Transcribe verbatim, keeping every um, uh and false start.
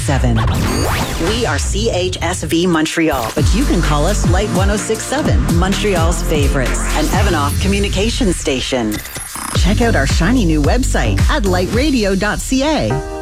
seven. We are C H S V Montreal, but you can call us Light one oh six point seven, Montreal's favorites, an Evanoff communication station. Check out our shiny new website at light radio dot c a.